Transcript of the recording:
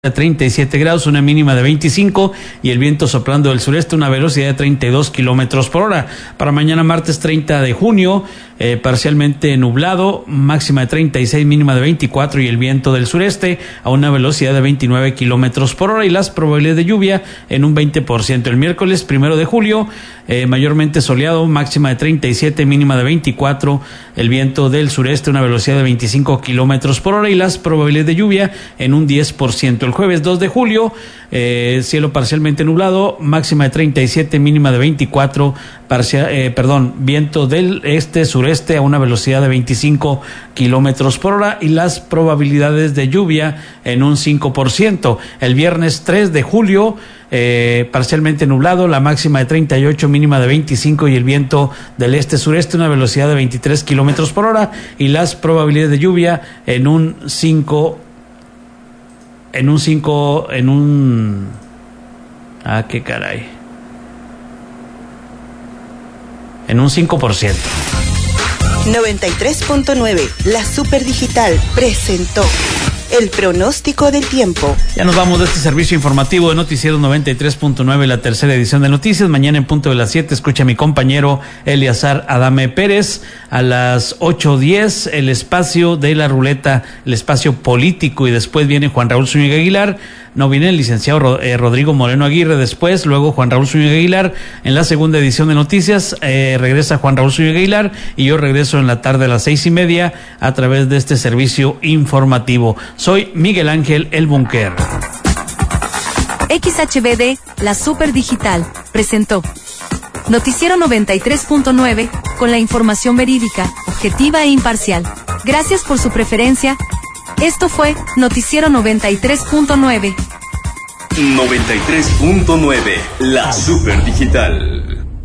37 grados, una mínima de 25 y el viento soplando del sureste, una velocidad de 32 kilómetros por hora. Para mañana martes 30 de junio, parcialmente nublado, máxima de 36, mínima de 24 y el viento del sureste a una velocidad de 29 kilómetros por hora y las probabilidades de lluvia en un 20%. El miércoles 1 de julio, mayormente soleado, máxima de 37, mínima de 24, el viento del sureste una velocidad de 25 kilómetros por hora y las probabilidades de lluvia en un 10%. El jueves 2 de julio, cielo parcialmente nublado, máxima de 37, mínima de 24, viento del este-sureste a una velocidad de 25 kilómetros por hora y las probabilidades de lluvia en un 5%. El viernes 3 de julio, parcialmente nublado, la máxima de 38, mínima de 25 y el viento del este-sureste una velocidad de 23 kilómetros por hora y las probabilidades de lluvia en un 5%. En un 5%. 93.9, la Super Digital presentó el pronóstico del tiempo. Ya nos vamos de este servicio informativo de Noticiero 93.9, la tercera edición de noticias. Mañana en punto de las 7 escucha a mi compañero Eleazar Adame Pérez. A las 8:10 el espacio de la ruleta, el espacio político, y después viene Juan Raúl Zúñiga Aguilar. No, viene el licenciado Rodrigo Moreno Aguirre después, luego Juan Raúl Zúñiga Aguilar. En la segunda edición de noticias regresa Juan Raúl Zúñiga Aguilar y yo regreso en la tarde a las 6:30 a través de este servicio informativo. Soy Miguel Ángel El Bunker. XHBD, la Super Digital, presentó Noticiero 93.9 con la información verídica, objetiva e imparcial. Gracias por su preferencia. Esto fue Noticiero 93.9. 93.9, la Super Digital.